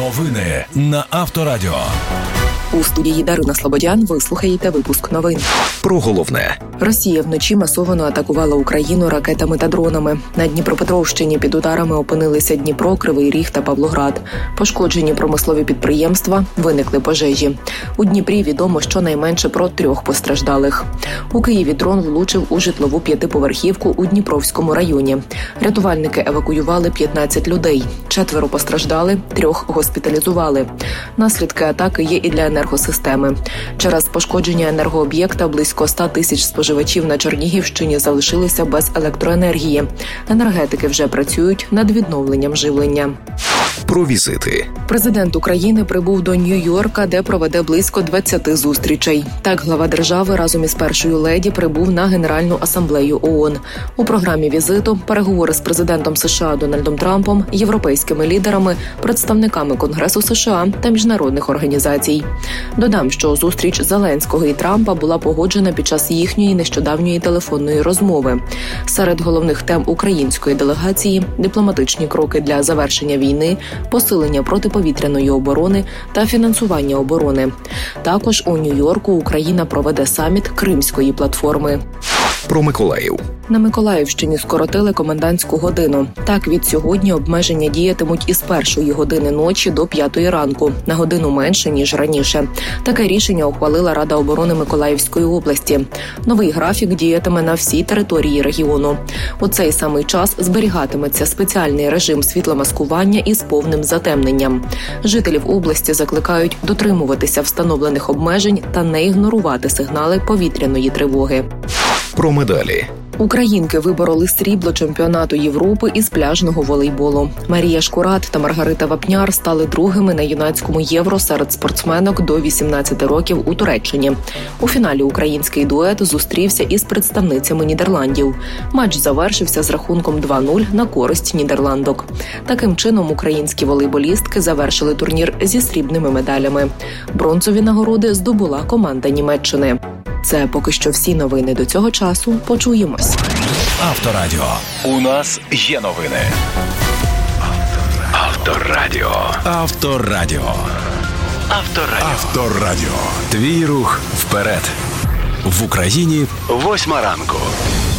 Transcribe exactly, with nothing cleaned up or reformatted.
Новини на Авторадіо. У студії Дарина Слободян ви слухаєте випуск новин. Про головне. Росія вночі масово атакувала Україну ракетами та дронами. На Дніпропетровщині під ударами опинилися Дніпро, Кривий Ріг та Павлоград. Пошкоджені промислові підприємства, виникли пожежі. У Дніпрі відомо щонайменше про трьох постраждалих. У Києві дрон влучив у житлову п'ятиповерхівку у Дніпровському районі. Рятувальники евакуювали п'ятнадцять людей. Четверо постраждали, трьох госпіталізували. Наслідки атаки є і для енергосистеми. Через пошкодження енергооб'єкта близько ста тисяч споживачів на Чернігівщині залишилися без електроенергії. Енергетики вже працюють над відновленням живлення. Про візити. Президент України прибув до Нью-Йорка, де проведе близько двадцяти зустрічей. Так, глава держави разом із першою леді прибув на Генеральну асамблею ООН. У програмі візиту переговори з президентом США Дональдом Трампом, європейськими лідерами, представниками Конгресу США та міжнародних організацій. Додам, що зустріч Зеленського і Трампа була погоджена під час їхньої нещодавньої телефонної розмови. Серед головних тем української делегації – дипломатичні кроки для завершення війни, посилення протиповітряної оборони та фінансування оборони. Також у Нью-Йорку Україна проведе саміт Кримської платформи. Про Миколаїв. На Миколаївщині скоротили комендантську годину. Так, від сьогодні обмеження діятимуть із першої години ночі до п'ятої ранку, на годину менше, ніж раніше. Таке рішення ухвалила Рада оборони Миколаївської області. Новий графік діятиме на всій території регіону. У цей самий час зберігатиметься спеціальний режим світломаскування із повним затемненням. Жителів області закликають дотримуватися встановлених обмежень та не ігнорувати сигнали повітряної тривоги. Про медалі. Українки вибороли срібло чемпіонату Європи із пляжного волейболу. Марія Шкурат та Маргарита Вапняр стали другими на юнацькому Євро серед спортсменок до вісімнадцяти років у Туреччині. У фіналі український дует зустрівся із представницями Нідерландів. Матч завершився з рахунком два нуль на користь нідерландок. Таким чином українські волейболістки завершили турнір зі срібними медалями. Бронзові нагороди здобула команда Німеччини. Це поки що всі новини до цього часу. Почуємось. Авторадіо. У нас є новини. Авторадіо. Авторадіо. Авторадіо. Авторадіо. Твій рух вперед. В Україні восьма ранку.